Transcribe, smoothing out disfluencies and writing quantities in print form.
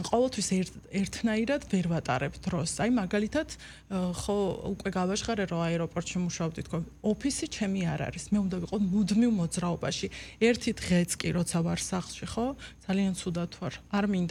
ყოველთვის ერთნაირად ვერ ვატარებ დროს. აი მაგალითად ხო უკვე გავაჟღარე რომ აეროპორტში მუშაობდი თქო ოფისი ჩემი არ არის. მე უნდა ვიყო მუდმივ მოძრაობაში. ერთი დღეც კი როცა ვარ სახლში ხო ძალიან ცუდად ვარ. არ მინდა